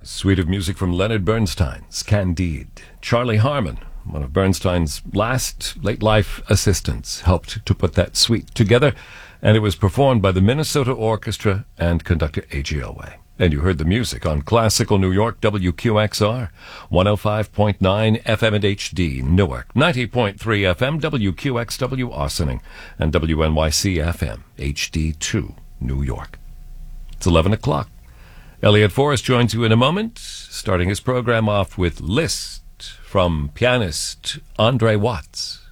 Suite of music from Leonard Bernstein's Candide. Charlie Harmon, one of Bernstein's last late-life assistants, helped to put that suite together, and it was performed by the Minnesota Orchestra and conductor A.G. Elway. And you heard the music on Classical New York, WQXR, 105.9 FM and HD, Newark, 90.3 FM, WQXW, Ossining, and WNYC FM, HD2, New York. It's 11 o'clock. Elliot Forrest joins you in a moment, starting his program off with Liszt from pianist Andre Watts.